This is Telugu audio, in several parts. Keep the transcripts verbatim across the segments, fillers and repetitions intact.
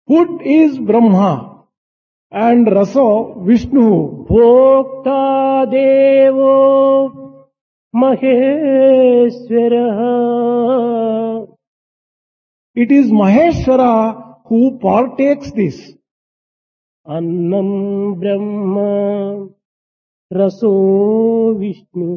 Food is Brahma and Rasa Vishnu. భోక్తా దేవో మహేశ్వరః. It is Maheshwara who partakes this. అన్నం బ్రహ్మ రసో Vishnu.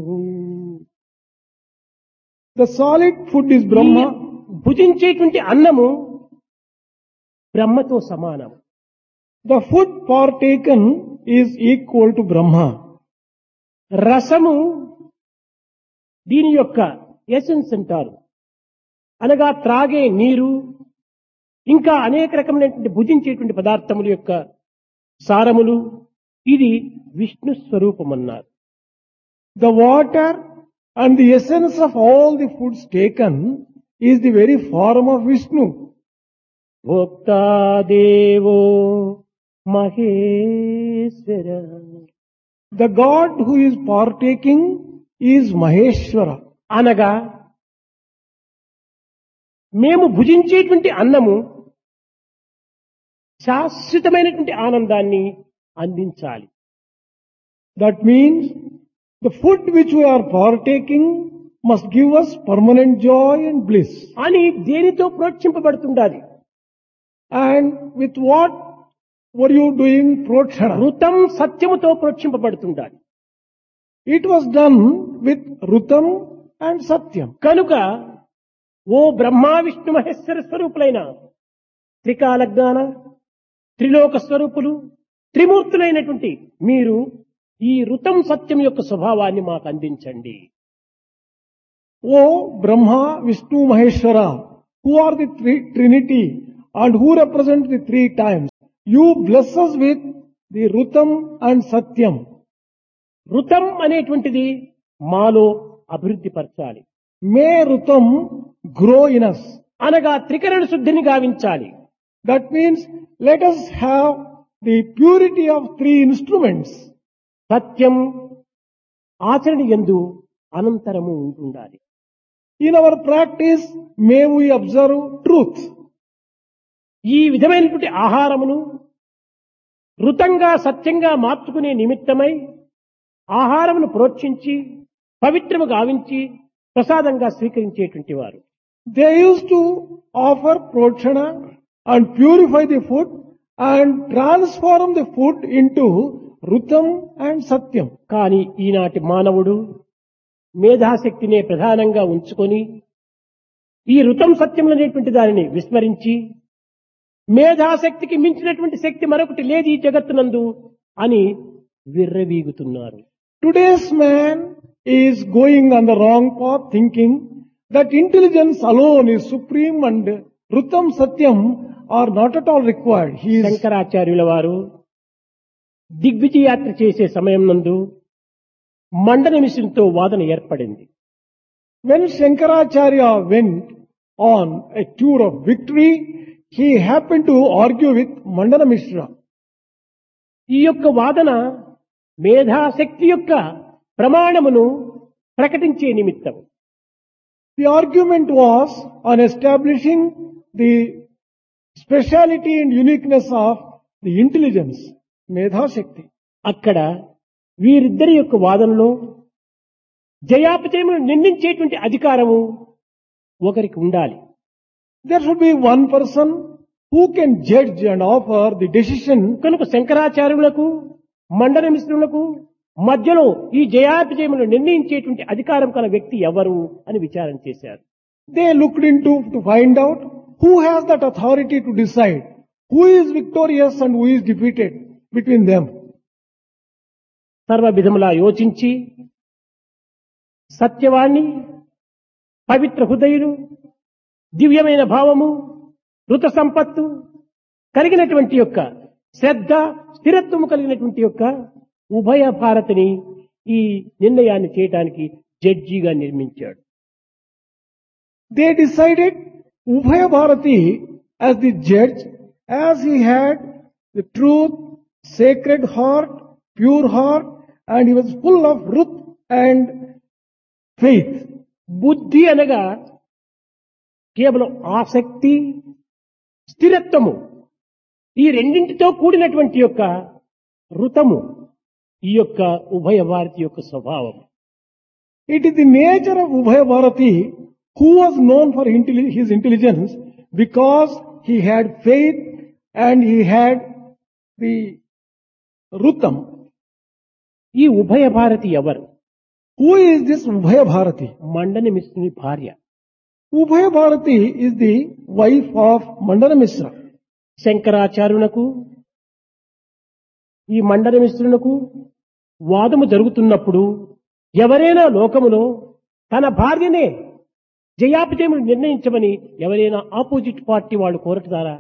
The solid food is Brahma. భుజించేటువంటి అన్నము బ్రహ్మతో సమానం. The food partaken is equal to Brahma. రసము దీని యొక్క ఎసెన్స్ అంటారు. అనగా త్రాగే నీరు, ఇంకా అనేక రకమైనటువంటి భుజించేటువంటి పదార్థముల యొక్క సారములు, ఇది Vishnu స్వరూపమన్నారు. The water and the essence of all the foods taken is the very form of Vishnu. భోక్తా దేవో Maheshwara. The God who is partaking is Maheshwara. అనగా మేము భుజించేటువంటి అన్నము శాశ్వతమైనటువంటి ఆనందాన్ని అందించాలి. That means the food which we are partaking must give us permanent joy and bliss. అని దేనితో ప్రోత్సహింపబడుతుండాలి? And with what were you doing protshana? ఋతం సత్యముతో ప్రోత్సహింపబడుతుండాలి. It was done with Rutam and Satyam. కనుక ఓ బ్రహ్మా విష్ణు మహేశ్వర స్వరూపులైన త్రికాల జ్ఞాన త్రిలోక స్వరూపులు త్రిమూర్తులైనటువంటి మీరు ఈ ఋతం సత్యం యొక్క స్వభావాన్ని మాకు అందించండి. O Brahma, Vishnu, Maheshwara, who are the three Trinity and who represent the three times, you bless us with the Rutam and Satyam. ఋతం అనేటువంటిది మాలో అభివృద్ధి పరచాలి. May Rutam grow in us. అనగా త్రికరణ శుద్ధిని గావించాలి. That means let us have the purity of three instruments. సత్యం ఆచరణ యందు అనంతరము ఉంటుండాలి. In our practice, may we observe truth. ఈ విధమైనటువంటి ఆహారమును ఋతంగా సత్యంగా మార్చుకునే నిమిత్తమై ఆహారమును ప్రోక్షించి పవిత్రము గావించి ప్రసాదంగా స్వీకరించేటువంటి వారు. They used to offer protshana and purify the food and transform the food into Rutam and Satyam. కానీ ఈనాటి మానవుడు మేధాశక్తినే ప్రధానంగా ఉంచుకొని ఈ ఋతం సత్యములు అనేటువంటి దానిని విస్మరించి మేధాశక్తికి మించినటువంటి శక్తి మరొకటి లేదు ఈ జగత్తునందు అని విర్రవీగుతున్నారు. Today's man is going on the wrong path, thinking that intelligence alone is supreme and Rutam Satyam are not at all required. He is శంకరాచార్యుల వారు దిగ్విజయ యాత్ర చేసే సమయం నందు మండన మిషన్తో వాదన ఏర్పడింది. When Shankaracharya went on a tour of victory, he happened to argue with Mandana Mishra. ఈ యొక్క వాదన మేధాశక్తి యొక్క ప్రమాణమును ప్రకటించే నిమిత్తం. The argument was on establishing the speciality and uniqueness of the intelligence, Medha Shakti. అక్కడ వీరిద్దరి యొక్క వాదనలో జయాపజయములను నిర్ణయించేటువంటి అధికారము ఒకరికి ఉండాలి. There should be one person who can judge and offer the decision. కనుక శంకరాచార్యులకు మండన మిశ్రులకు మధ్యలో ఈ జయాపజయములను నిర్ణయించేటువంటి అధికారం కల వ్యక్తి ఎవరు అని విచారణ చేశారు. They looked into to find out who has that authority to decide who is victorious and who is defeated between them. సర్వ విధములా యోచించి సత్యవాణి పవిత్ర హృదయులు దివ్యమైన భావము ఋత సంపత్తు కలిగినటువంటి యొక్క శ్రద్ధ స్థిరత్వము కలిగినటువంటి యొక్క ఉభయ భారతిని ఈ నిర్ణయాన్ని చేయడానికి జడ్జిగా నిర్మించాడు. They decided Ubhaya Bharati as the judge, as he had the truth, sacred heart, pure heart, and he was full of ruth and faith. బుద్ధి అనగా కేవలం ఆసక్తి స్థిరత్వము ఈ రెండింటితో కూడినటువంటి యొక్క ఋతము ఈ యొక్క ఉభయ భారతి యొక్క స్వభావం. It is the nature of Ubhaya Bharati, who was known for intelli- his intelligence because he had faith and he had the Rutam. ఈ ఉభయ భారతి ఎవరు? Who is this Ubhaya Bharati? మండని మిశ్రుని భార్య. Ubhaya Bharati is the wife of Mandana Mishra. శంకరాచార్యునకు ఈ మండన మిశ్రునకు వాదము జరుగుతున్నప్పుడు ఎవరైనా లోకములో తన భార్యనే జయాపజయములు నిర్ణయించమని ఎవరైనా ఆపోజిట్ పార్టీ వాళ్ళు కోరటారా?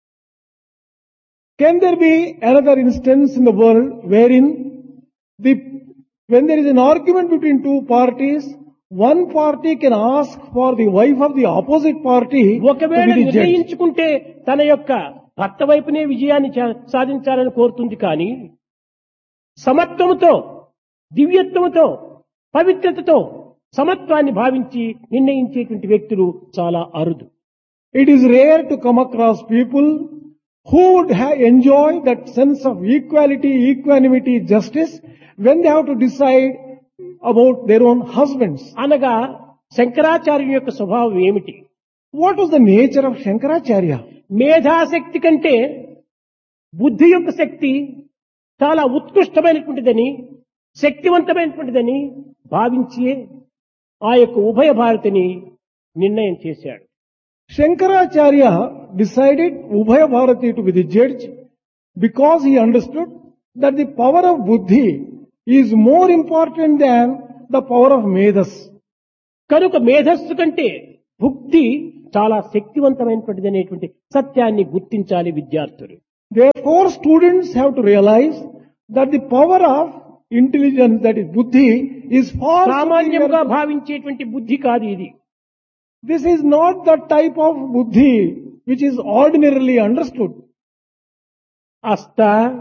Can there be another instance in the world wherein the when there is an argument between two parties, one party can ask for the wife of the opposite party to ఒకవేళ be the judge? నిర్ణయించుకుంటే తన యొక్క భర్త వైపునే విజయాన్ని చా- సాధించాలని కోరుతుంది కానీ సమత్వముతో దివ్యత్వముతో పవిత్రతతో సమత్వాన్ని భావించి నిర్ణయించేటువంటి వ్యక్తులు చాలా అరుదు. It is rare to come across people who would ha- enjoy that sense of equality, equanimity, justice when they have to decide about their own husbands. అనగా శంకరాచార్యుని యొక్క స్వభావం ఏమిటి? What was the nature of Shankaracharya? మేధాశక్తి కంటే బుద్ధి యొక్క శక్తి చాలా ఉత్కృష్టమైనటువంటిదని శక్తివంతమైనటువంటిదని భావించి ఆ యొక్క ఉభయ భారతిని నిర్ణయం చేశాడు. Shankaracharya decided Ubhaya Bharati to be the judge because he understood that the power of buddhi is more important than the power of medas. కనుక మేధస్సు కంటే బుద్ధి చాలా శక్తివంతమైనటువంటిది అనేటువంటి సత్యాన్ని గుర్తించాలి విద్యార్థులు. Therefore, students have to realize that the power of intelligence, that is buddhi, is far సామాన్యంగా superior. భావించేటువంటి బుద్ధి కాదు ఇది. This is not the type of buddhi which is ordinarily understood. అస్థ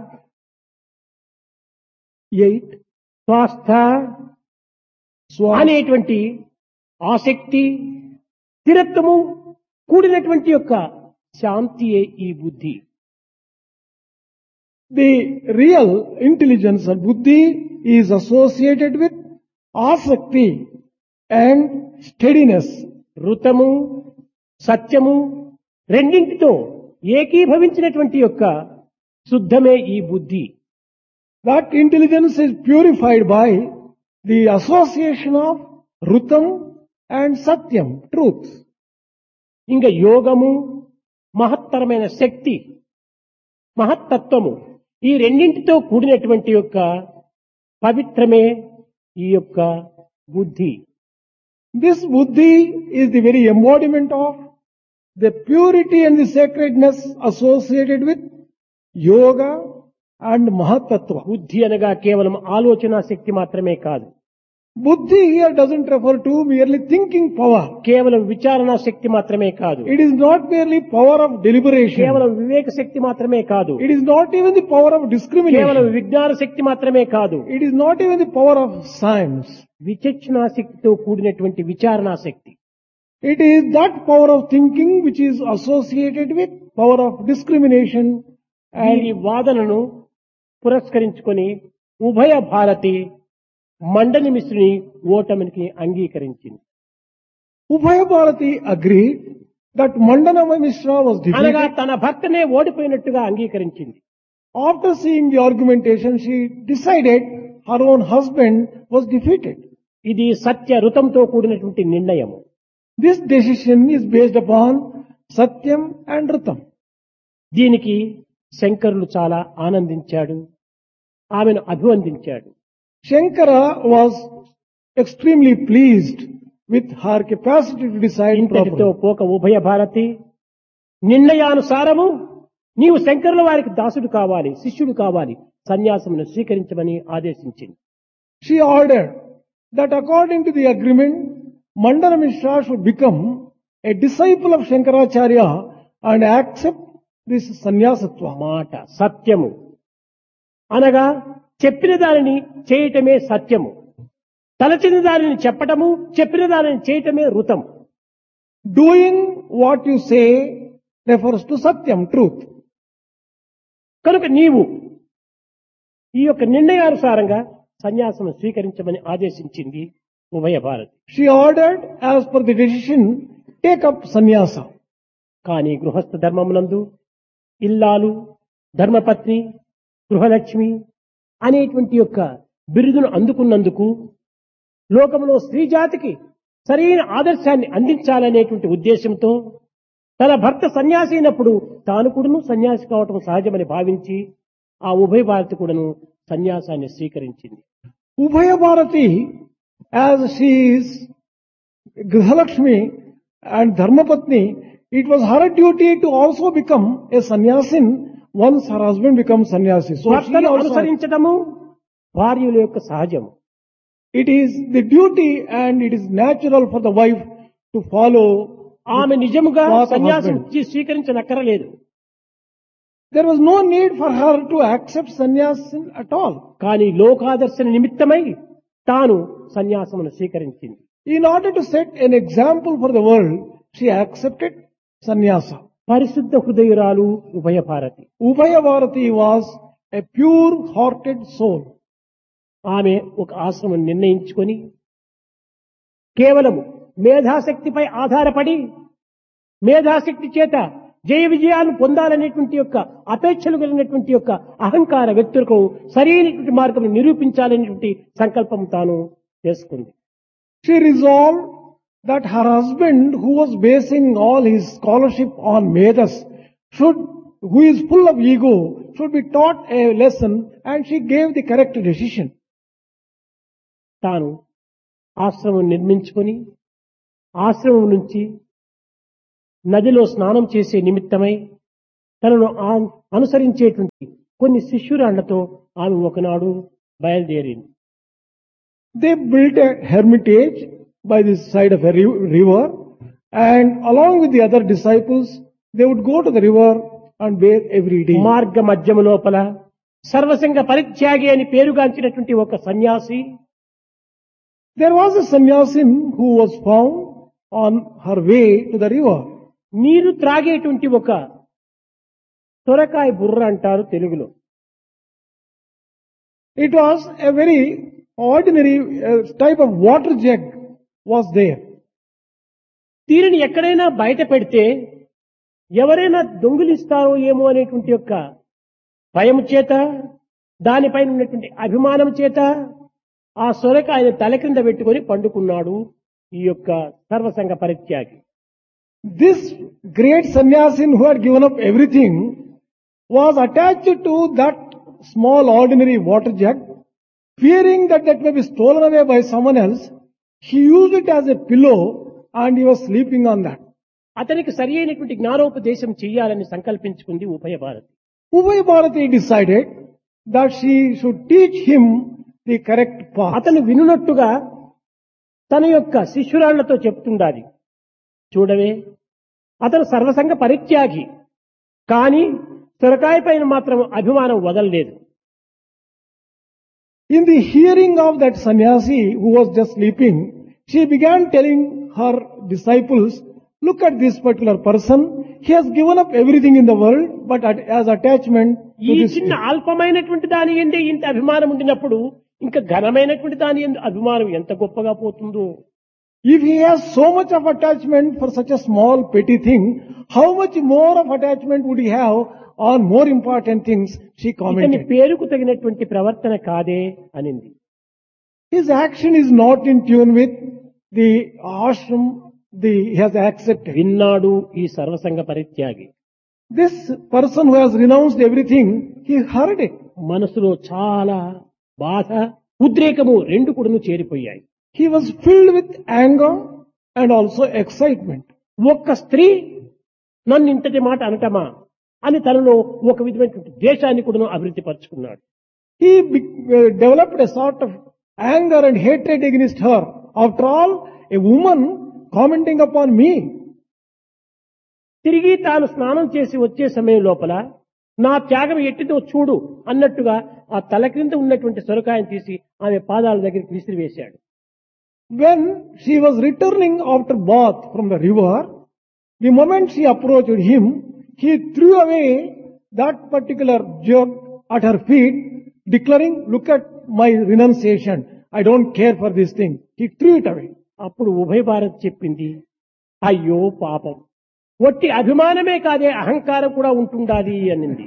Eight. Swasthya Swa- అనేటువంటి ఆసక్తి స్థిరత్వము కూడినటువంటి యొక్క శాంతియే ఈ బుద్ధి. The real intelligence or buddhi is associated with asakti and steadiness. ఋతము సత్యము రెండింటితో ఏకీభవించినటువంటి యొక్క శుద్ధమే ఈ బుద్ధి. That intelligence is purified by the association of rutam and satyam, truth. ఇంకా యోగము మహత్తరమైన శక్తి మహత్తత్వము ఈ రెండింటితో కూడినటువంటి యొక్క పవిత్రమే ఈ యొక్క బుద్ధి. This buddhi is the very embodiment of the purity and the sacredness associated with yoga and mahatattva. బుద్ధి అనగా కేవలం ఆలోచన శక్తి మాత్రమే కాదు, Buddhi here doesn't refer to merely thinking power. కేవలం విచారణ శక్తి మాత్రమే కాదు, It is not merely power of deliberation. కేవలం వివేక శక్తి మాత్రమే కాదు, It is not even the power of కేవలం discrimination. విజ్ఞాన శక్తి మాత్రమే కాదు, It is not even the power of science. విచక్షణా శక్తితో కూడినటువంటి విచారణా శక్తి. It is that power of thinking which is associated with power of discrimination. వీరి And వాదనను పురస్కరించుకొని ఉభయ భారతి మండని మిశ్రుని ఓటమికి అంగీకరించింది. Ubhaya Bharati agreed that Mandana Mishra was అనగా defeated. తన భర్తనే ఓడిపోయినట్టుగా అంగీకరించింది. After seeing the argumentation, she decided her own husband was defeated. ఇది సత్య ఋతంతో కూడినటువంటి నిర్ణయము. This decision is based upon Satyam and Ritam. దీనికి శంకరులు చాలా ఆనందించాడు, ఆమెను అభివందించాడు. Shankara was extremely pleased with her capacity to decide ఇంతటితో properly. పోక ఉభయ భారతి నిర్ణయానుసారము నీవు శంకరుల వారికి దాసుడు కావాలి, శిష్యుడు కావాలి, సన్యాసమును స్వీకరించమని ఆదేశించింది. She ordered that according to the agreement, Mandana Mishra should become a disciple of Shankaracharya and accept this sannyasatva. మాట సత్యము అనగా చెప్పిన దానిని చేయటమే సత్యము, తలచిన దానిని చెప్పటము చెప్పిన దానిని చేయటమే ఋతం. Doing what you say refers to Satyam, truth. కనుక నీవు ఈ యొక్క నిర్ణయానుసారంగా సన్యాసం స్వీకరించమని ఆదేశించింది ఉభయ Bharati. She ordered, as per the decision, take up sannyasa. కానీ గృహస్థ ధర్మమునందు ఇల్లాలు, ధర్మపత్ని, గృహలక్ష్మి అనేటువంటి యొక్క బిరుదును అందుకున్నందుకు లోకంలో స్త్రీ జాతికి సరైన ఆదర్శాన్ని అందించాలనేటువంటి ఉద్దేశంతో తన భర్త సన్యాసి అయినప్పుడు తాను కూడాను సన్యాసి కావటం సహజమని భావించి ఆ ఉభయ భారతి కూడాను సన్యాసాన్ని స్వీకరించింది. Ubhaya Bharati, as she is Grihalakshmi and Dharmapatni, it was her duty to also become a sannyasin once her husband becomes sannyasi. So she భర్తను also, అనుసరించటము భార్యల యొక్క సహజము. it is the duty and it is natural for the wife to follow. ఆమె నిజముగా path of సన్యాసం husband. స్వీకరించనక్కరలేదు. There was no need for her to accept sannyasin at all. కానీ లోకాదర్శన నిమిత్తమై తాను సన్యాసమును స్వీకరించింది. In order to set an example for the world, she accepted sannyasa. పరిశుద్ధ హృదయురాలు ఉభయ Bharati. Ubhaya Bharati was a pure-hearted soul. ఆమె ఒక ఆశ్రమం నిర్ణయించుకొని కేవలము మేధాశక్తిపై ఆధారపడి మేధాశక్తి చేత జయ విజయాలను పొందాలనేటువంటి యొక్క అపేక్షలు కలిగినటువంటి యొక్క అహంకార వ్యక్తులకు సరైనటువంటి మార్గం నిరూపించాలనేటువంటి సంకల్పం తాను చేసుకుంది. She resolved that her husband, who was basing all his scholarship on Vedas, should, who is full of ego, should be taught a lesson, and she gave the correct decision. తాను ఆశ్రమం నిర్మించుకొని ఆశ్రమం నుంచి నదిలో స్నానం చేసే నిమిత్తమై తనను ఆ- అనుసరించేటువంటి కొన్ని శిష్యురాళ్లతో ఆమె ఒకనాడు బయలుదేరింది. They built a hermitage by the side of a ri- river, and along with the other disciples, they would go to the river and bathe every day. మార్గ మధ్యము లోపల సర్వసంగ పరిత్యాగి అని పేరుగాంచినటువంటి ఒక సన్యాసి There was a sannyasin who was found on her way to the river. నీరు త్రాగేటువంటి ఒక సొరకాయ బుర్ర అంటారు తెలుగులో. It was a very ordinary uh, type of water jug was there. దీనిని ఎక్కడైనా బయట పెడితే ఎవరైనా దొంగిలిస్తారో ఏమో అనేటువంటి యొక్క భయం చేత దానిపైన ఉన్నటువంటి అభిమానం చేత ఆ సొరకాయను తల క్రింద పెట్టుకొని పండుకున్నాడు ఈ యొక్క సర్వసంగ పరిత్యాగి. This great sannyasin who had given up everything was attached to that small ordinary water jug, fearing that that may be stolen away by someone else. He used it as a pillow and he was sleeping on that. అతనికి సరి అయినటువంటి జ్ఞానోపదేశం చెయ్యాలని సంకల్పించుకుంది ఉభయ Bharati. Ubhaya Bharati decided that she should teach him the correct path. అతను వినున్నట్టుగా తన యొక్క శిష్యురాళ్లతో చెప్తుండాలి. చూడవే, అతను సర్వసంగ పరిత్యాగి, కానీ సొరకాయ పైన మాత్రం అభిమానం వదలలేదు. In the hearing of that sannyasi who was just sleeping, she began telling her disciples, look at this particular person. He has given up everything in the world, but at, as attachment to ఈ this. చిన్న అల్పమైనటువంటి దాని ఎందే ఇంత అభిమానం ఉండినప్పుడు ఇంకా ఘనమైనటువంటి దాని ఎందు అభిమానం ఎంత గొప్పగా పోతుందో. If he has so much of attachment for such a small petty thing, how much more of attachment would he have on more important things? She ఇతని commented. పేరుకు తగినటువంటి ప్రవర్తన కాదే అనింది. His action is not in tune with the ashram the, he has accepted. విన్నాడు ఈ సర్వసంగ పరిత్యాగి. This person who has renounced everything, he heard it. మనసులో చాలా బాధ, ఉద్రేకము రెండు కూడాను చేరిపోయాయి. He was filled with anger and also excitement. ఒక్క స్త్రీ నన్ను ఇంతటి మాట అనటమా అని తనలో ఒక విధమైనటువంటి ద్వేషాన్ని కూడా అభివృద్ధి పరుచుకున్నాడు. He be- uh, developed a sort of anger and hatred against her. After all, a woman commenting upon me. తిరిగి తాను స్నానం చేసి వచ్చే సమయం లోపల నా త్యాగం ఎట్టిదో చూడు అన్నట్టుగా ఆ తల క్రింద ఉన్నటువంటి సొరకాయను తీసి ఆమె పాదాల దగ్గరికి విసిరివేశాడు. When she was returning after bath from the river, the moment she approached him, he threw away that particular jerk at her feet, declaring, look at my renunciation. I don't care for this thing. He threw it away. అప్పుడు ఉభయ భారత్ చెప్పింది, అయ్యో పాపం, వట్టి అభిమానమే కాదే అహంకారం కూడా ఉంటుండాలి అనింది.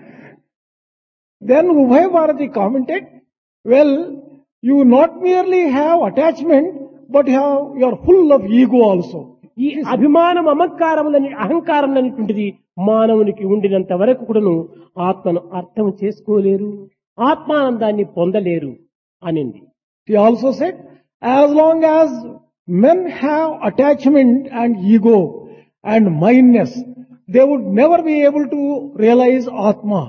Then Ubhay Bharati commented, well, you not merely have attachment, but you have, you are full of ego also. ఈ అభిమానం అమకారములని అహంకారం అనేటువంటిది మానవునికి ఉండినంత వరకు కూడాను ఆత్మను అర్థం చేసుకోలేరు, ఆత్మానందాన్ని పొందలేరు అనింది. He also said, as long as men have attachment and ego and mindness, they would never be able to realize Atma.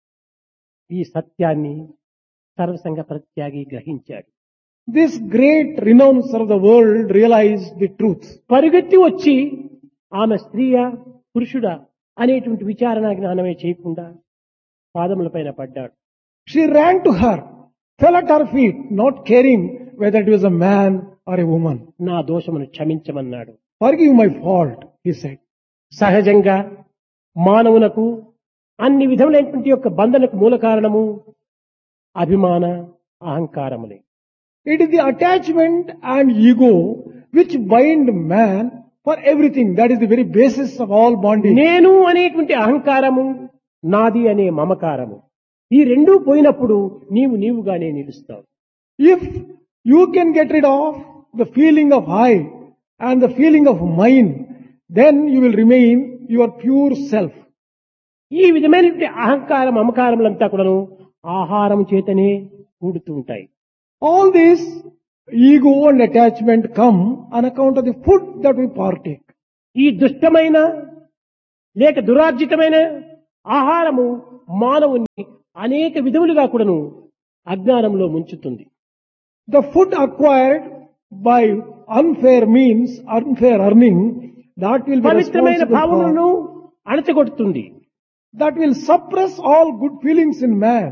ఈ సత్యాన్ని సర్వసంగ ప్రత్యాగి గ్రహించాడు. This great renouncer of the world realized the truth. పరిగెత్తి వచ్చి ఆమె స్త్రీయా పురుషుడా అనేటువంటి విచారణ జ్ఞానమే చేయకుండా పాదముల పైన పడ్డాడు. She ran to her, fell at her feet, not caring whether it was a man or a woman. నా దోషమును క్షమించమన్నాడు. Forgive my fault, he said. సహజంగా మానవులకు అన్ని విధములైనటువంటి యొక్క బంధనకు మూల కారణము అభిమాన అహంకారములే. It is the attachment and ego which bind man for everything. That is the very basis of all bonding. నేను అనేటువంటి అహంకారము, నాది అనే మమకారము, ఈ రెండూ పోయినప్పుడు నీవు నీవుగానే నిలుస్తావు. If you can get rid of the feeling of I and the feeling of mine, then you will remain your pure self. ఈ విధమైనటువంటి అహంకారం మమకారములంతా కూడాను ఆహారం చేతనే కూడుతూ ఉంటాయి. All this ego and attachment come on account of the food that we partake. ఈ దుష్టమైన లేక దురార్జితమైన ఆహారము మానవుని అనేక విధములుగా కూడాను అజ్ఞానంలో ముంచుతుంది. The food acquired by unfair means, unfair earning, that will be పవిత్రమైన responsible భావనలను for, అణచగొడుతుంది. that will suppress all good feelings in man.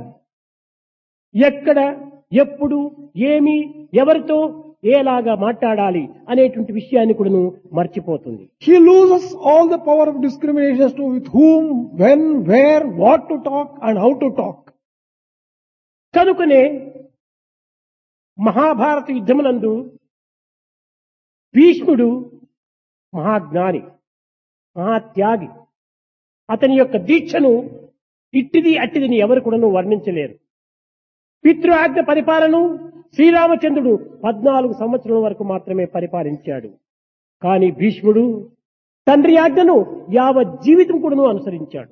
ఎక్కడ ఎప్పుడు ఏమి ఎవరితో ఏలాగా మాట్లాడాలి అనేటువంటి విషయాన్ని కూడాను మర్చిపోతుంది. He loses all the power of discrimination as to with whom, when, where, what to talk and how to talk. కనుకనే మహాభారత యుద్ధమునందు భీష్ముడు మహాజ్ఞాని, మహాత్యాగి. అతని యొక్క దీక్షను ఇట్టిది అట్టిదిని ఎవరు కూడాను వర్ణించలేరు. పితృ ఆజ్ఞ పరిపాలన శ్రీరామచంద్రుడు పద్నాలుగు సంవత్సరాల వరకు మాత్రమే పరిపాలించాడు. కానీ భీష్ముడు తండ్రి ఆజ్ఞను యావత్ జీవితం కూడాను అనుసరించాడు.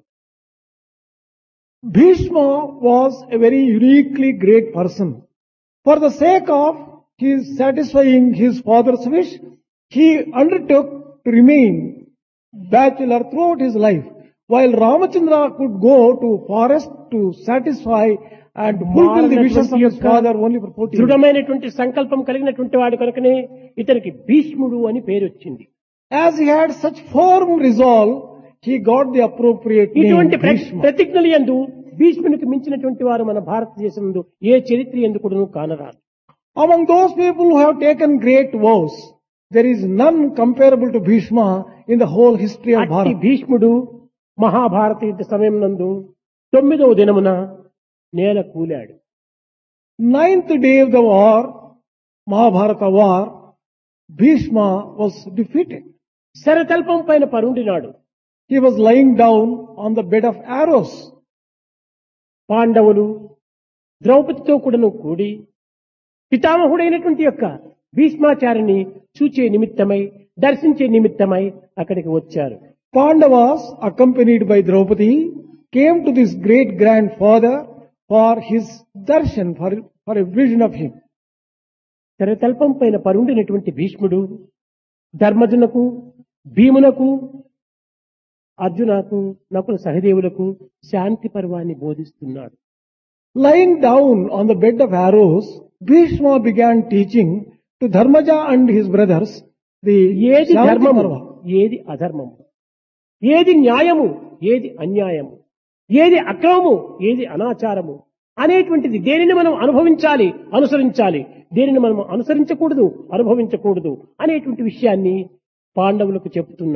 Bhishma was a very uniquely great person. For the sake of his satisfying his father's wish, he undertook to remain bachelor throughout his life, while Ramachandra could go to forest to satisfy and fulfill the wishes of his father only for forty years. దృఢమైనటువంటి సంకల్పం కలిగినటువంటి వాడు కనుకనే ఇతనికి భీష్ముడు అని పేరు వచ్చింది. As he had such firm resolve, he got the appropriate name ఇటువంటి Bhishma. ప్రతిజ్ఞలు యందు భీష్మునికి మించినటువంటి వారు మన భారతదేశంలో ఏ చరిత్ర ఎందుకు కూడాను కానరాదు. Among those people who have taken great vows, there is none comparable to Bhishma in the whole history of అట్టి Bharat. భీష్ముడు మహాభారత యుద్ధ సమయం నందు తొమ్మిదవ దినమున నేల కూలాడు. Ninth day of the war, Mahabharata war, Bhishma was defeated. శరతల్పం పైన పరుండినాడు. He was lying down on the bed of arrows. పాండవులు ద్రౌపదితో కూడాను కూడి పితామహుడైనటువంటి యొక్క భీష్మాచార్యుని చూచే నిమిత్తమై, దర్శించే నిమిత్తమై అక్కడికి వచ్చారు. Pandavas, accompanied by Draupadi, came to this great grandfather for his darshan, for, for a vision of him. శరతల్పం పైన పరుండినటువంటి భీష్ముడు ధర్మజునకు, భీమునకు, అర్జునకు, నకుల సహదేవులకు శాంతి పర్వాన్ని బోధిస్తున్నాడు. Lying down on the bed of arrows, Bhishma began teaching to Dharmaja and his brothers the ఏది Shanti ధర్మము, Parva. ఏది అధర్మము, ఏది న్యాయము, ఏది అన్యాయము, ఏది అక్రమము, ఏది అనాచారము అనేటువంటిది దేనిని మనం అనుభవించాలి, అనుసరించాలి, దేనిని మనం అనుసరించకూడదు, అనుభవించకూడదు అనేటువంటి విషయాన్ని పాండవులకు చెప్తున్నాడు.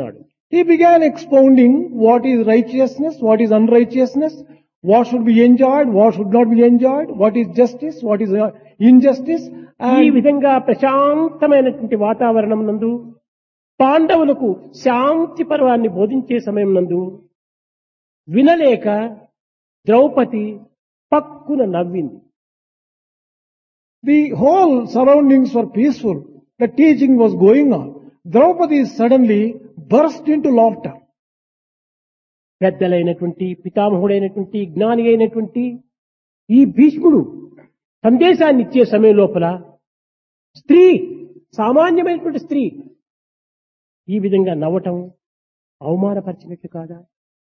He began expounding what is righteousness, what is unrighteousness, what should be enjoyed, what should not be enjoyed, what is justice, what is uh, injustice. ఈ And విధంగా ప్రశాంతమైనటువంటి వాతావరణం నందు పాండవులకు శాంతి పర్వాన్ని బోధించే సమయం నందు వినలేక ద్రౌపది పక్కున నవ్వింది. the whole surroundings were peaceful. The teaching was going on. Draupadi suddenly burst into laughter. పెద్దలైనటువంటి పితామహుడైనటువంటి జ్ఞాని అయినటువంటి ఈ భీష్ముడు సందేశాన్ని ఇచ్చే సమయం లోపల స్త్రీ, సామాన్యమైనటువంటి స్త్రీ ఈ విధంగా నవ్వటం అవమానపరిచినట్లు కాదా?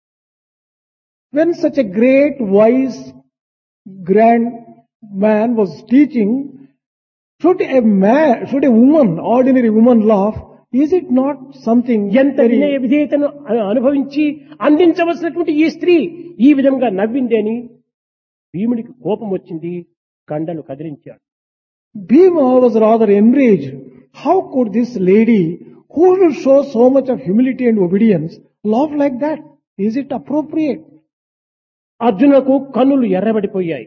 When such a great, wise, grand man was teaching, should a man, should a woman, ordinary woman laugh? Is it not something ఎంత very... వినయ విధేయతను అ- అనుభవించి అందించవలసినటువంటి ఈ స్త్రీ ఈ విధంగా నవ్వింది అని భీముడికి కోపం వచ్చింది, కండలు కదిలించాడు. Bhima was rather enraged. How could this lady, who will show so much of humility and obedience, laugh like that? Is it appropriate? అర్జునకు కన్నులు ఎర్రబడిపోయాయి.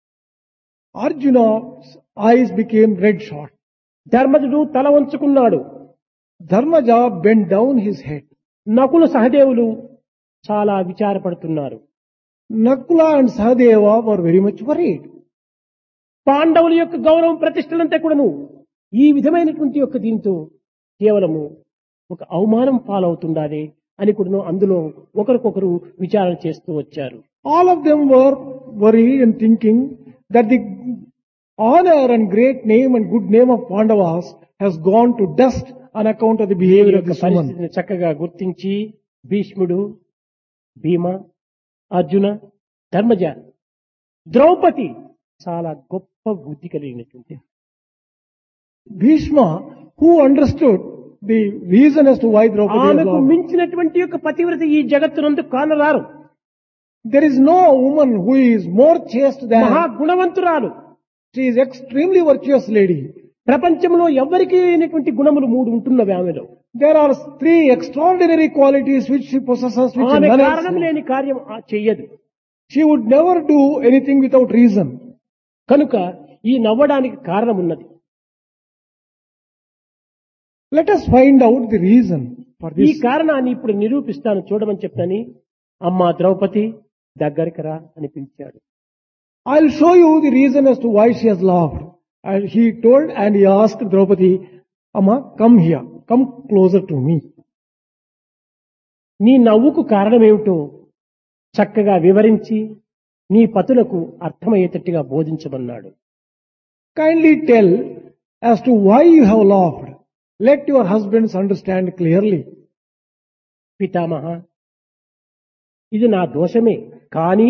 Arjuna's eyes became red shot. ధర్మజుడు తల వంచుకున్నాడు. Dharmaja bent down his head. Nakula సహదేవులు చాలా విచారపడుతున్నారు. Nakula and Sahadeva were very much worried. పాండవుల యొక్క గౌరవం ప్రతిష్టలంతా కూడాను ఈ విధమైనటువంటి యొక్క దీంతో కేవలము ఒక అవమానం పాలవుతుండాలి అని కూడాను అందులో ఒకరికొకరు విచారణ చేస్తూ వచ్చారు. All of them were worried and thinking that the honor and great name and good name of Pandavas has gone to dust on account of the ఈ behavior of యొక్క this woman. పరిస్థితిని చక్కగా గుర్తించి భీష్ముడు, భీమ, అర్జున, ధర్మజ, ద్రౌపది చాలా గొప్ప బుద్ధి కలిగినటువంటి Bhishma, who understood the reason as to why Draupadi was ఆమెకు lost. మించినటువంటి యొక్క పతివ్రత ఈ జగత్తునందు కానరారు. There is no woman who is more chaste మహా than, గుణవంతురాలు. she is extremely virtuous lady. ప్రపంచంలో ఎవరికి లేనటువంటి గుణములు మూడు ఉంటున్నవి ఆమెలో. There are three extraordinary qualities which she possesses, which ఆమె none else కారణం knows. లేని కార్యం ఆ చెయ్యదు. She would never do anything without reason. కనుక ఈ నవ్వడానికి కారణం ఉన్నది. Let us find out the reason for ఈ this. కారణాన్ని ఇప్పుడు నిరూపిస్తాను చూడమని చెప్తాని అమ్మా ద్రౌపది దగ్గరికి రా అని పిలిచాడు. I'll show you the reason as to why she has laughed. And he told and he asked Draupadi, Amma, come here, come closer to me. నీ నవ్వుకు కారణమేమిటో చక్కగా వివరించి నీ పతులకు అర్థమయ్యేటట్టుగా బోధించమన్నాడు. Kindly tell as to why you have laughed. Let your husbands understand clearly. పితామహ, ఇది నా దోషమే, కానీ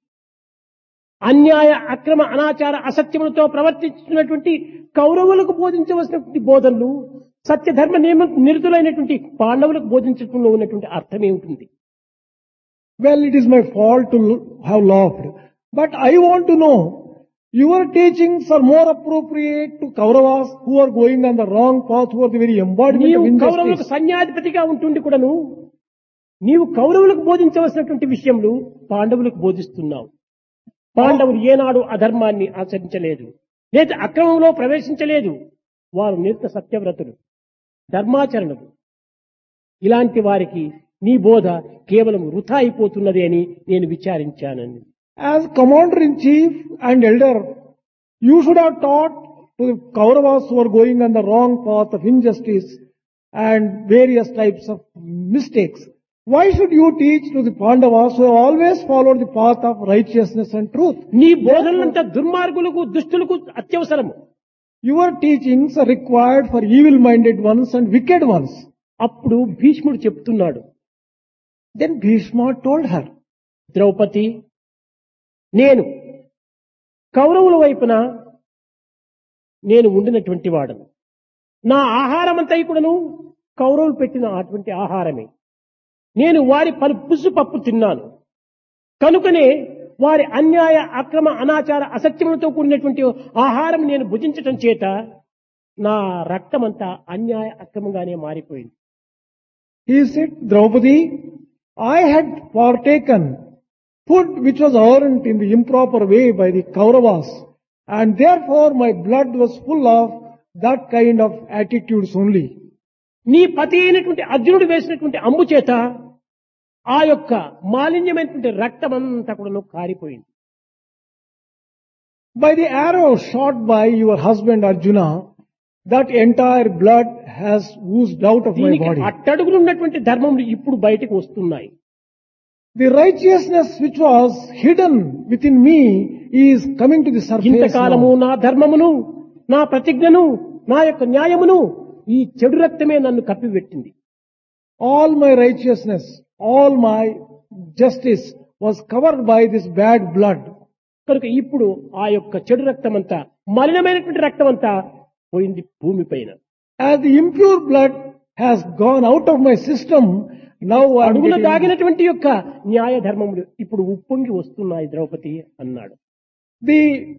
అన్యాయ అక్రమ అనాచార అసత్యములతో ప్రవర్తిస్తున్నటువంటి కౌరవులకు బోధించవలసినటువంటి బోధనలు సత్యధర్మ నియమ నిరుతులైనటువంటి పాండవులకు బోధించడంలో ఉన్నటువంటి అర్థం ఏమిటి? Well, it is my fault to l- have laughed. But I want to know, your teachings are more appropriate to Kauravas who are going on the wrong path, who are the very embodiment నీవు of కౌరవులకు injustice. సైన్యాధిపతిగా ఉంటుండి కూడాను నీవు కౌరవులకు బోధించవలసినటువంటి విషయంలో పాండవులకు బోధిస్తున్నావు. పాండవులు ఏనాడు అధర్మాన్ని ఆచరించలేదు, లేదా అక్రమంలో ప్రవేశించలేదు. వారు నిత్య సత్యవ్రతులు, ధర్మాచరణలు. ఇలాంటి వారికి నీ బోధ కేవలం వృథా అయిపోతున్నది అని నేను విచారించానని. As commander-in-chief and elder, you should have taught to the Kauravas who are going on the wrong path of injustice and various types of mistakes. Why should you teach to the Pandavas who have always followed the path of righteousness and truth? నీ బోధనలంతా దుర్మార్గులకు, దుష్టులకు అత్యవసరము. Your teachings are required for evil-minded ones and wicked ones. అప్పుడు భీష్ముడు చెప్తున్నాడు, Then Bhishma told her, Draupadi, నేను కౌరవుల వైపున నేను ఉండినటువంటి వాడను. నా ఆహారం అంతా కూడాను కౌరవులు పెట్టిన అటువంటి ఆహారమే. నేను వారి పలు పుసు పప్పు తిన్నాను. కనుకనే వారి అన్యాయ అక్రమ అనాచార అసత్యములతో కూడినటువంటి ఆహారం నేను భుజించటం చేత నా రక్తమంతా అన్యాయ అక్రమంగానే మారిపోయింది. He said, Draupadi, I had partaken food which was earned in the improper way by the Kauravas, and therefore my blood was full of that kind of attitudes only. నీ పతి అయినటువంటి అర్జునుడు వేసినటువంటి అంబు చేత ఆ యొక్క మాలిన్యమైనటువంటి రక్తమంతా కూడా కారిపోయింది. By the arrow shot by your husband Arjuna, that entire blood has oozed out of my దీనికి body. అట్టడుగులు ఉన్నటువంటి ధర్మములు ఇప్పుడు బయటకు వస్తున్నాయి. The righteousness which was hidden within me is coming to the surface ఇంతకాలము now. నా ధర్మమును, నా ప్రతిజ్ఞను, నా యొక్క న్యాయమును ఈ చెడు రక్తమే నన్ను కప్పిపెట్టింది. All my righteousness, all my justice was covered by this bad blood. కనుక ఇప్పుడు ఆ యొక్క చెడు రక్తమంతా, మలినమైనటువంటి రక్తమంతా పోయింది భూమిపైన. As the impure blood has gone out of my system, now I am అడుగున getting- దాగినటువంటి యొక్క న్యాయ ధర్మములు ఇప్పుడు ఉప్పొంగి వస్తున్నాయి ద్రౌపది అన్నాడు. the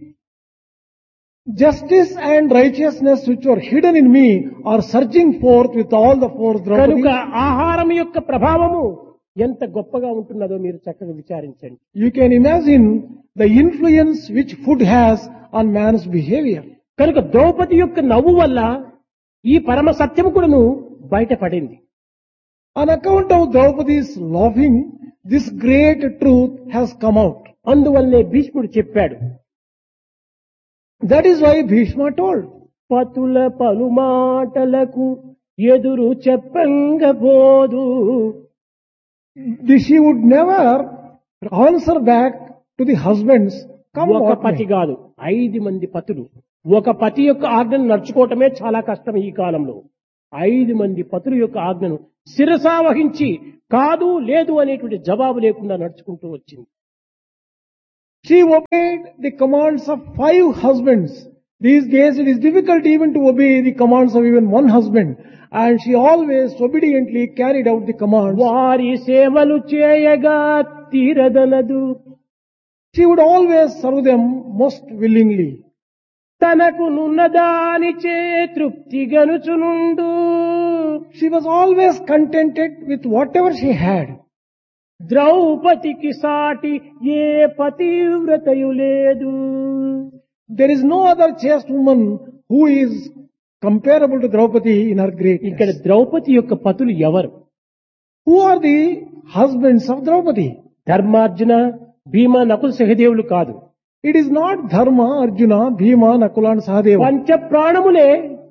justice and righteousness which were hidden in me are surging forth with all the force, కనుక Draupadi. ఆహారం యొక్క ప్రభావము ఎంత గొప్పగా ఉంటున్నదో మీరు చక్కగా విచారించండి. You can imagine the influence which food has on man's behavior. కనుక ద్రౌపది యొక్క నవ్వు వల్ల ఈ పరమ సత్యము కూడాను బయటపడింది. On account of Draupadi's laughing, this great truth has come out. అందువల్లే భీష్ముడు చెప్పాడు, That is why Bhishma told, పతుల పలుమాటలకు ఎదురు చెప్పంగబోదు. that she would never answer back to the husbands. Come ఒక what పతి may. కాదు, ఐదు మంది పతులు. ఒక పతి యొక్క ఆజ్ఞను నడుచుకోవటమే చాలా కష్టం ఈ కాలంలో. ఐదు మంది పతుల యొక్క ఆజ్ఞను శిరసా వహించి కాదు లేదు అనేటువంటి జవాబు లేకుండా నడుచుకుంటూ వచ్చింది. She obeyed the commands of five husbands. These days it is difficult even to obey the commands of even one husband. And she always obediently carried out the commands. వారి సేవలు చేయగా తీరదనదు. She would always serve them most willingly. తనకు నున్నదానిచే తృప్తి గనుచునుండు. She was always contented with whatever she had. ద్రౌపదికి సాటి ఏ పతివ్రతయు లేదు. There is no other chaste woman who is comparable to Draupadi in her ఇక్కడ greatness. ద్రౌపది యొక్క పతులు ఎవరు? Who are the husbands of Draupadi? ధర్మార్జున, భీమ, నకుల సహదేవులు కాదు. It is not Dharma, Arjuna, Bhima, Nakula and Sahadeva. పంచ ప్రాణములే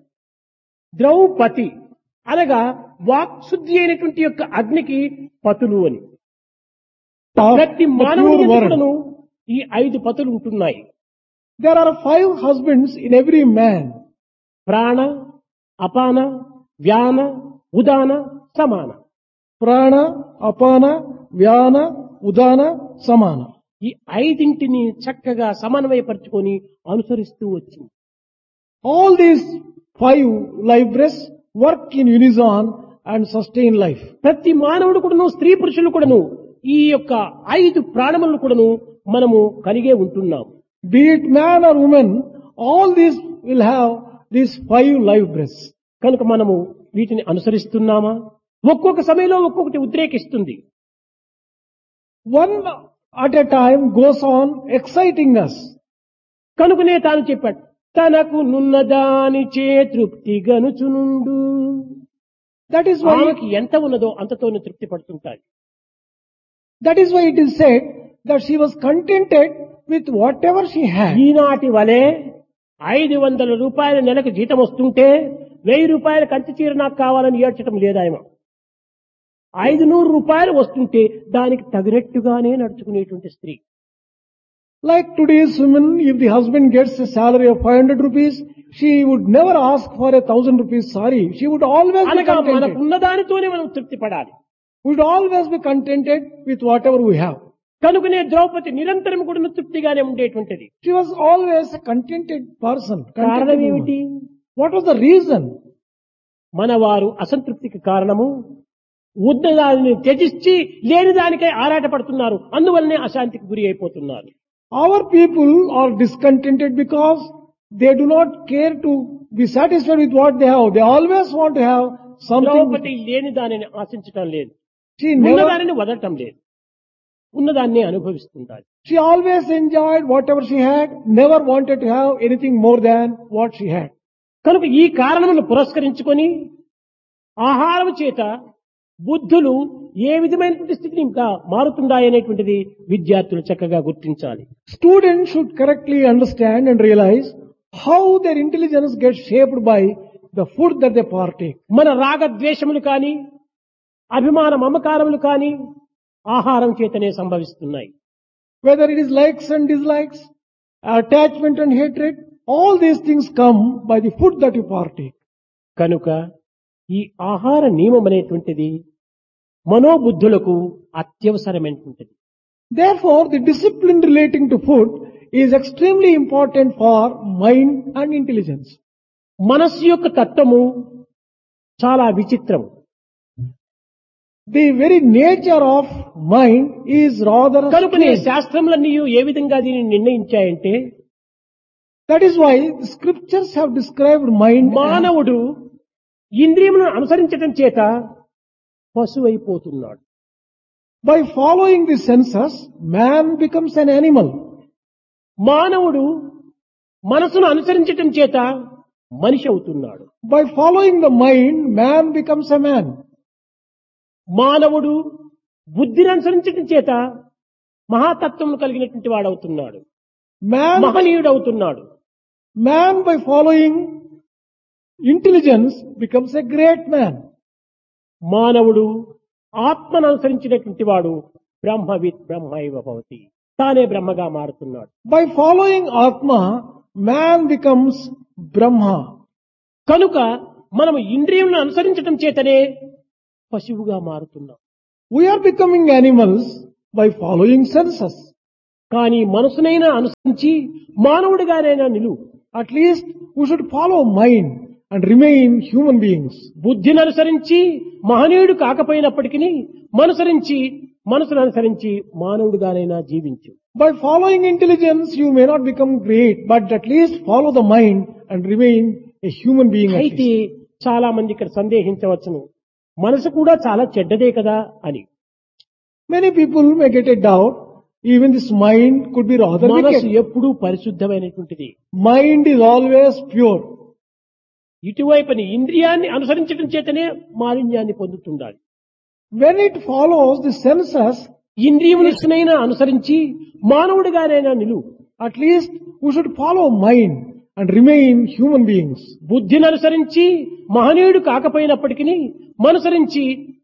ద్రౌపది అనగా వాక్శుద్ధి అయినటువంటి యొక్క అగ్నికి పతులు అని. Of ప్రతి the మానవుని pure word. ఎందుకును ఈ ఐదు పతులు ఉంటున్నాయి. There are five husbands in every man. ప్రాణ, అపాన, వ్యాన, ఉదాన, సమాన. Prana, Apana, Vyana, Udana, Samana. ఈ ఐదింటిని చక్కగా సమన్వయపరుచుకొని అనుసరిస్తూ వచ్చింది. All these five life breaths work in unison and sustain life. ప్రతి మానవుడు కూడాను, స్త్రీ పురుషులు కూడాను ఈ యొక్క ఐదు ప్రాణములను కూడాను మనము కలిగే ఉంటున్నాం. Be it man or woman, all these will have these five life breaths. కనుక మనము వీటిని అనుసరిస్తున్నామా? ఒక్కొక్క సమయంలో ఒక్కొక్కటి ఉద్రేకిస్తుంది. One at a time goes on exciting us. కనుకనే తాను చెప్పాడు, తనకు నున్నదాని చే తృప్తి గనుచునుండు. That is why, ఆమెకి ఎంత ఉన్నదో అంతతోనే తృప్తి పడుతుంటాడు. that is why it is said that she was contented with whatever she had. ఈనాటి వలె ఐదు వందల రూపాయల నెలకు జీతం వస్తుంటే వెయ్యి రూపాయల కంచి చీర నాకు కావాలని ఏడ్చడం లేదాయమ. ఐదు నూరు రూపాయలు వస్తుంటే దానికి తగినట్టుగానే నడుచుకునేటువంటి స్త్రీ. Like today's women, if the husband gets a salary of five hundred rupees, she would never ask for a thousand rupees sari. She would always be అనగా contented. మనకు ఉన్నదానితోనే మనం తృప్తి పడాలి. Would always be contented with whatever we have. కనుకనే ద్రౌపది నిరంతరం కూడా తృప్తిగానే ఉండేటువంటిది. She was always a contented person. contented కారణం woman. ఏమిటి? What was the reason? మన వారు అసంతృప్తికి కారణము ఉన్నదానిని త్యజించి లేని దానికై ఆరాటపడుతున్నారు. అందువల్లనే అశాంతికి గురి అయిపోతున్నారు. Our people are discontented because they do not care to be satisfied with what they have. They always want to have something. Draupadi లేని దానిని ఆశించటం లేదు, She ఉన్న never, దానిని వదలటం లేదు, ఉన్నదాన్ని అనుభవిస్తుంటారు. she always enjoyed whatever she had, never wanted to have anything more than what she had. కనుక ఈ కారణమును పురస్కరించుకొని ఆహారం చేత బుద్ధులు ఏ విధమైనటువంటి స్థితిని ఇంకా మారుతుండాయనేటువంటిది విద్యార్థులు చక్కగా గుర్తించాలి. Students should correctly understand and realize how their intelligence gets shaped by the food that they partake. మన రాగద్వేషములు కాని అభిమాన మమకారములు కాని ఆహారం చేతనే సంభవిస్తున్నాయి. Whether it is likes and dislikes, attachment and hatred, all these things come by the food that you partake. కనుక ఈ ఆహార నియమం అనేటువంటిది మనోబుద్ధులకు అత్యవసరమైనటువంటిది. Therefore, the discipline relating to food is extremely important for mind and intelligence. మనస్సు యొక్క తత్వము చాలా విచిత్రము. The very nature of mind is rather కనుకనే strange. శాస్త్రములన్నీ ఏ విధంగా దీనిని నిర్ణయించాయంటే, That is why the scriptures have described mind as మానవుడు ఇంద్రియములను అనుసరించటం చేత పశువైపోతున్నాడు. by following the senses, man becomes an animal. మానవుడు మనసును అనుసరించటం చేత మనిషి అవుతున్నాడు. By following the mind, man becomes a man. మానవుడు బుద్ధిని అనుసరించటం చేత మహాతత్వం కలిగినటువంటి వాడవుతున్నాడు, Man, మహనీయుడు అవుతున్నాడు. man by following intelligence becomes a great man. మానవుడు ఆత్మను అనుసరించినటువంటి వాడు బ్రహ్మవిత్ బ్రహ్మైవ భవతి, తానే బ్రహ్మగా మారుతున్నాడు. By following Atma, man becomes Brahma. కనుక మనము ఇంద్రియములను అనుసరించటం చేతనే పశువుగా మారుతున్నాం. We are becoming animals by following senses. కానీ మనసునైనా అనుసరించి మానవుడిగానైనా నిలువు. At least we should follow mind and remain human beings. బుద్ధిని అనుసరించి మహనీయుడు కాకపోయినప్పటికీ మనసరించి మనసును అనుసరించి మానవుడిగానైనా జీవించు. By following intelligence, you may not become great, but at least follow the mind and remain a human being. at అయితే least. చాలా మంది ఇక్కడ సందేహించవచ్చును, మనసు కూడా చాలా చెడ్డదే కదా అని. Many people may get a doubt, even this mind could be rather మనసు wicked. ఎప్పుడూ పరిశుద్ధమైనటువంటిది. Mind is always pure. ఇటువైపుని ఇంద్రియాన్ని అనుసరించడం చేతనే మాలిన్యాన్ని పొందుతుండాలి. When it follows the senses, ఇంద్రియములనైనా అనుసరించి మానవుడిగానైనా నిలువు. at least we should follow mind and remain human beings. బుద్ధిని అనుసరించి మహనీయుడు కాకపోయినప్పటికీ మనసరించి